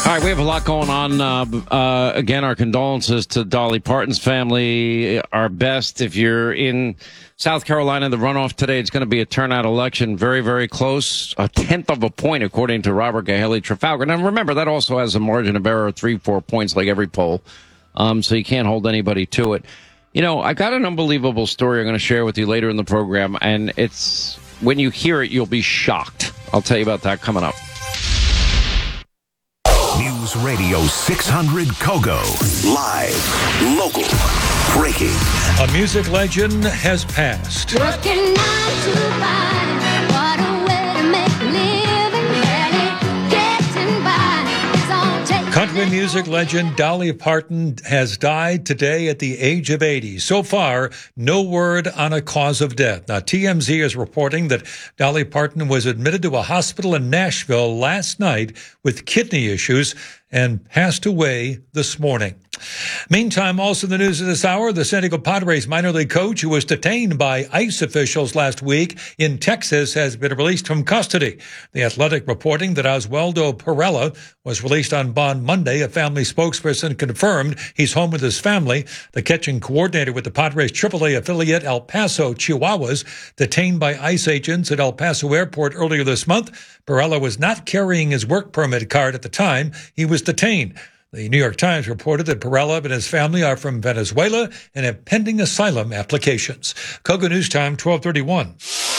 All right, we have a lot going on. Again, our condolences to Dolly Parton's family. Our best if you're in South Carolina. The runoff today, it's going to be a turnout election. Very, very close. A tenth of a point, according to Robert Gahaley Trafalgar. Now, remember, that also has a margin of error of 3-4 points like every poll. So you can't hold anybody to it. You know, I got an unbelievable story I'm going to share with you later in the program. And it's when you hear it, you'll be shocked. I'll tell you about that coming up. News Radio 600 Kogo. Live, local, breaking. A music legend has passed. Working 9 to 5, what a way to make a living, barely getting by. It's all taken. Country music legend Dolly Parton has died today at the age of 80. So far, no word on a cause of death. Now, TMZ is reporting that Dolly Parton was admitted to a hospital in Nashville last night with kidney issues and passed away this morning. Meantime, also in the news of this hour, the San Diego Padres minor league coach who was detained by ICE officials last week in Texas has been released from custody. The Athletic reporting that Oswaldo Perella was released on bond Monday. A family spokesperson confirmed he's home with his family. The catching coordinator with the Padres AAA affiliate El Paso Chihuahuas, detained by ICE agents at El Paso Airport earlier this month. Perella was not carrying his work permit card at the time he was detained. The New York Times reported that Perella and his family are from Venezuela and have pending asylum applications. Kogo News Time, 12:31.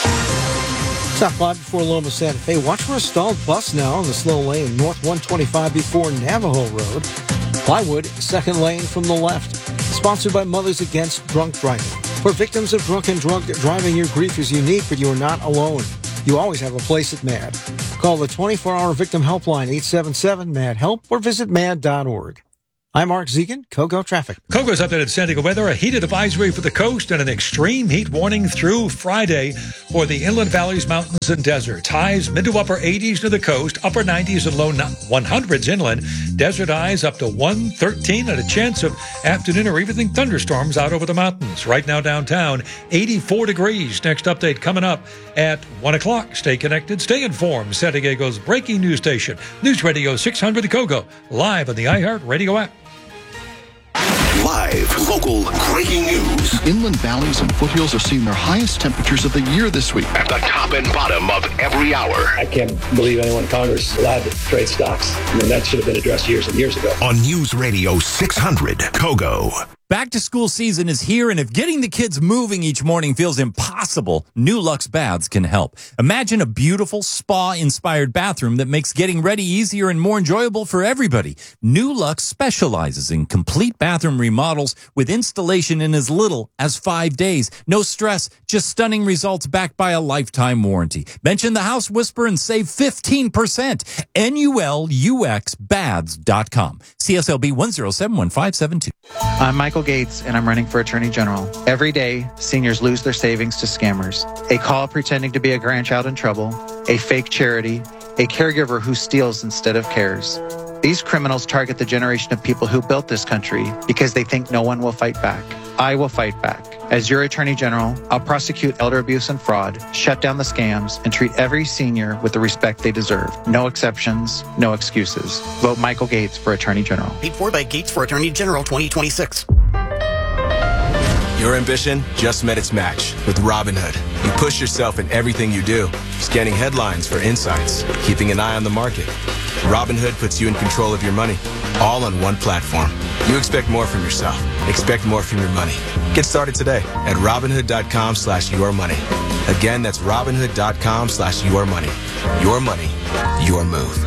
Stop by before Loma Santa Fe. Watch for a stalled bus now on the slow lane north 125 before Navajo Road. Plywood, second lane from the left. Sponsored by Mothers Against Drunk Driving. For victims of drunk and drug driving, your grief is unique, but you are not alone. You always have a place at MAD. Call the 24-hour victim helpline, 877-MAD-HELP, or visit mad.org. I'm Mark Zegan, Kogo Traffic. Kogo's updated San Diego weather. A heated advisory for the coast and an extreme heat warning through Friday for the inland valleys, mountains, and deserts. Highs mid to upper 80s near the coast, upper 90s and low 100s inland. Desert highs up to 113 and a chance of afternoon or evening thunderstorms out over the mountains. Right now downtown, 84 degrees. Next update coming up at 1 o'clock. Stay connected, stay informed. San Diego's breaking news station, News Radio 600 Kogo, live on the iHeart Radio app. Live, local, breaking news. Inland valleys and foothills are seeing their highest temperatures of the year this week. At the top and bottom of every hour. I can't believe anyone in Congress allowed to trade stocks. I mean, that should have been addressed years and years ago. On News Radio 600 Kogo. Back to school season is here, and if getting the kids moving each morning feels impossible, New Lux Baths can help. Imagine a beautiful spa-inspired bathroom that makes getting ready easier and more enjoyable for everybody. New Lux specializes in complete bathroom remodels with installation in as little as 5 days. No stress, just stunning results backed by a lifetime warranty. Mention the House Whisper and save 15%. NULUXBaths.com. CSLB 1071572. I'm Michael Gates, and I'm running for Attorney General. Every day, seniors lose their savings to scammers. A call pretending to be a grandchild in trouble, a fake charity, a caregiver who steals instead of cares. These criminals target the generation of people who built this country because they think no one will fight back. I will fight back. As your Attorney General, I'll prosecute elder abuse and fraud, shut down the scams, and treat every senior with the respect they deserve. No exceptions, no excuses. Vote Michael Gates for Attorney General. Paid for by Gates for Attorney General 2026. Your ambition just met its match with Robinhood. You push yourself in everything you do, scanning headlines for insights, keeping an eye on the market. Robinhood puts you in control of your money, all on one platform. You expect more from yourself. Expect more from your money. Get started today at Robinhood.com/yourmoney. Again, that's Robinhood.com/yourmoney. Your money, your move.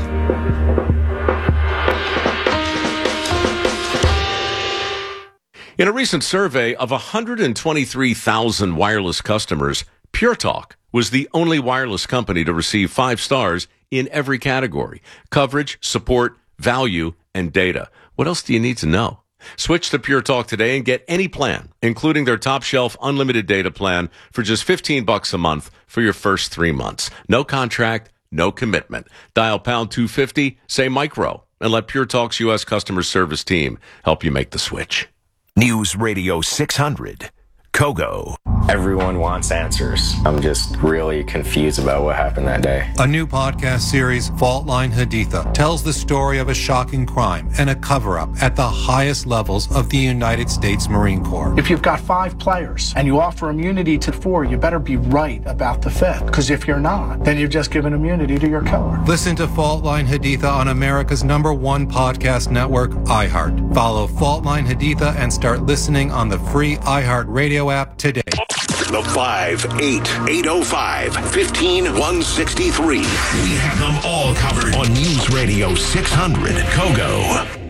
In a recent survey of 123,000 wireless customers, Pure Talk was the only wireless company to receive 5 stars in every category: coverage, support, value, and data. What else do you need to know? Switch to Pure Talk today and get any plan, including their top shelf unlimited data plan for just $15 a month for your first 3 months. No contract, no commitment. Dial pound 250, say micro, and let Pure Talk's U.S. customer service team help you make the switch. News Radio 600 Kogo. Everyone wants answers. I'm just really confused about what happened that day. A new podcast series, Fault Line Haditha, tells the story of a shocking crime and a cover-up at the highest levels of the United States Marine Corps. If you've got 5 players and you offer immunity to 4, you better be right about the 5th. Because if you're not, then you've just given immunity to your killer. Listen to Fault Line Haditha on America's #1 podcast network, iHeart. Follow Fault Line Haditha and start listening on the free iHeart Radio app today. The 58805-15163. We have them all covered on News Radio 600 Kogo.